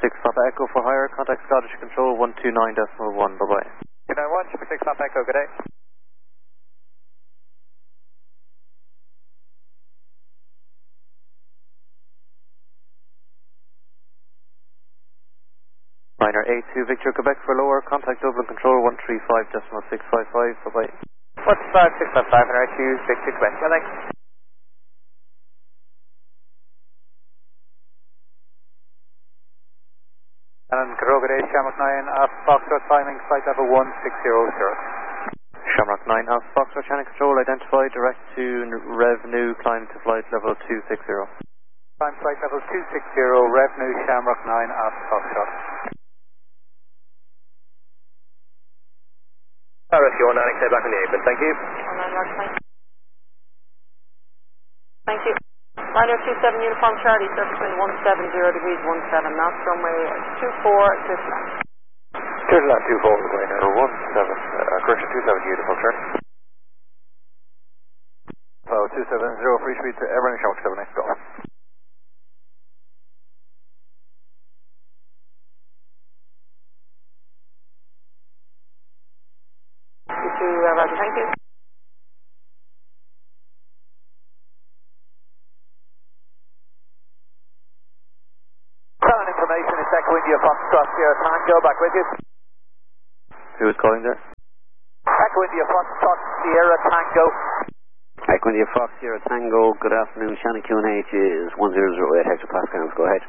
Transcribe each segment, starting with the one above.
6 Papa Echo for hire, contact Scottish Control 129.1, bye-bye. 291, Super 6 Papa Echo, good day. Liner A2 Victor Quebec for lower, contact Dublin Control 135.655, bye-bye. 15655, Liner A2 Victor Quebec, yeah, thanks. And Control, good day, Shamrock 9, Foxtrot timing, flight level 1600. Shamrock 9 Alpha Foxtrot channel control, identify, direct to Revenue, climb to flight level 260. Climb flight level 260, Revenue, Shamrock 9 Alpha Foxtrot. Rescue 19, stay back on the apron, thank you. Thank you. Liner 27 Uniform Charlie, surface wind 170 degrees 17 knots, runway 24 to flat. Turtle at 24, Liner 17, correction 27 Uniform Charlie. Oh, 270, free speed to Everett, Shamrock 7, next go. Roger, thank you. Current information is Echo India Foxtrot Sierra Tango, back with you. Who is calling there? Echo India Foxtrot Sierra Tango. Echo India Fox Sierra Tango, good afternoon, Shannon QNH is 1008 hectopascals, go ahead.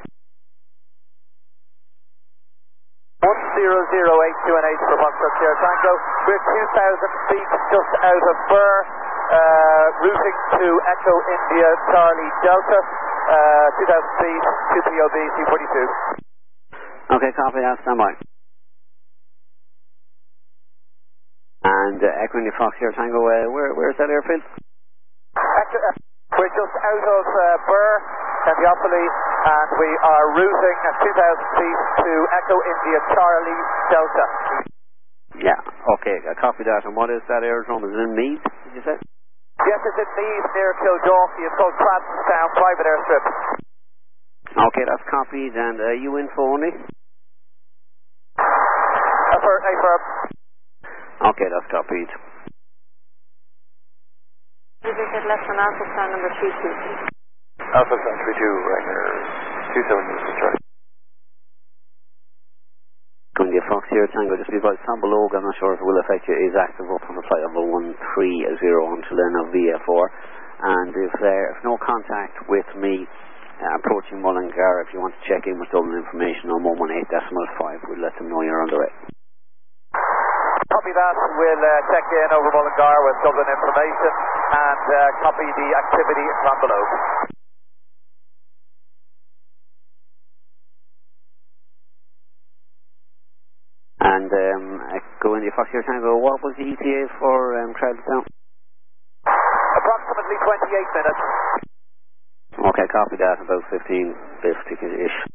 1008 QNH for Foxtrot Sierra Tango. We're 2,000 feet just out of Burr, routing to Echo India Charlie Delta, 2,000 feet, 2POB, C42. Okay, copy that, stand by. And Echo India Fox Sierra Tango, where's that airfield? We're just out of Burr, Campiopoli, and we are routing at 2,000 feet to Echo India Charlie Delta. Yeah, okay, I copy that. And what is that aerodrome? Is it in Meath, did you say? Yes, it's in Meath near Kildorky. It's called Cranstown Private Airstrip. Okay, that's copied. And you info only? Okay, that's copied. Visit left on Alpha Star number 32. Alpha Star 32, Ryder 27 Uniform Charlie. India Fox Sierra Tango, just because San Below, I'm not sure if it will affect you, is active up on the flight level 130 until then of VFR. And if no contact with me approaching Mullingar, if you want to check in with Dublin information on 118.5, we'll let them know you're on the way. Copy that. We'll check in over Mullingar with Dublin information and copy the activity in San Below. And go into Fox Sierra Tango, what was the ETA for Crowdstown? Approximately 28 minutes. Okay, copy that, about 15, 50-ish.